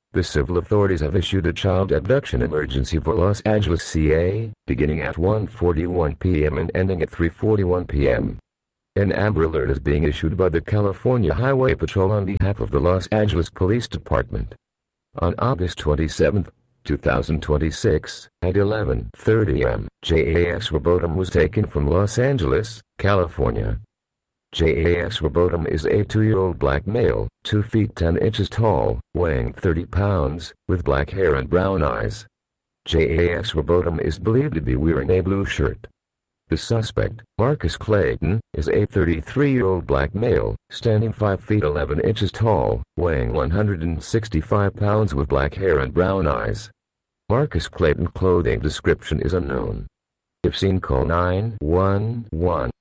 The civil authorities have issued a child abduction emergency for Los Angeles, CA, beginning at 1:41 p.m. and ending at 3:41 p.m. An Amber Alert is being issued by the California Highway Patrol on behalf of the Los Angeles Police Department. On August 27, 2026, at 11:30 am, Jas Robotham was taken from Los Angeles, California. Jas Robotham is a 2-year-old black male, 2 feet 10 inches tall, weighing 30 pounds, with black hair and brown eyes. Jas Robotham is believed to be wearing a blue shirt. The suspect, Marcus Clayton, is a 33-year-old black male, standing 5 feet 11 inches tall, weighing 165 pounds with black hair and brown eyes. Marcus Clayton's clothing description is unknown. If seen, call 911.